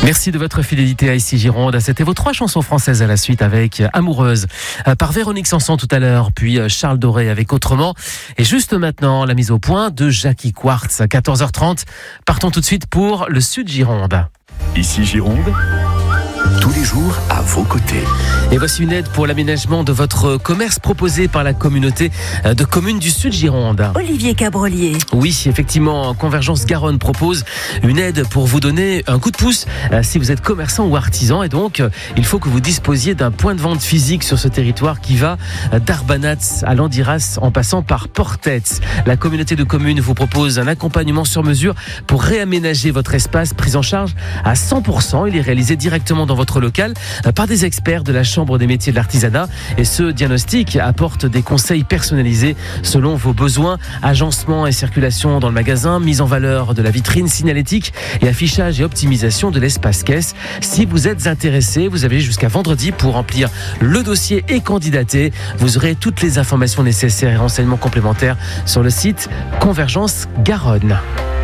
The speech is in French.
Merci de votre fidélité à Ici Gironde. C'était vos 3 chansons françaises à la suite avec Amoureuse par Véronique Sanson tout à l'heure, puis Charles Doré avec Autrement. Et juste maintenant, la mise au point de Jackie Quartz à 14h30. Partons tout de suite pour le Sud Gironde. Ici Gironde, tous les jours à vos côtés. Et voici une aide pour l'aménagement de votre commerce proposée par la communauté de communes du Sud Gironde. Olivier Cabrolier. Oui, effectivement, Convergence Garonne propose une aide pour vous donner un coup de pouce si vous êtes commerçant ou artisan. Et donc, il faut que vous disposiez d'un point de vente physique sur ce territoire qui va d'Arbanats à Landiras en passant par Portet. La communauté de communes vous propose un accompagnement sur mesure pour réaménager votre espace, pris en charge à 100%. Il est réalisé directement dans votre local par des experts de la Chambre des métiers de l'artisanat. Et ce diagnostic apporte des conseils personnalisés selon vos besoins, agencement et circulation dans le magasin, mise en valeur de la vitrine, signalétique et affichage et optimisation de l'espace caisse. Si vous êtes intéressé, vous avez jusqu'à vendredi pour remplir le dossier et candidater. Vous aurez toutes les informations nécessaires et renseignements complémentaires sur le site Convergence Garonne.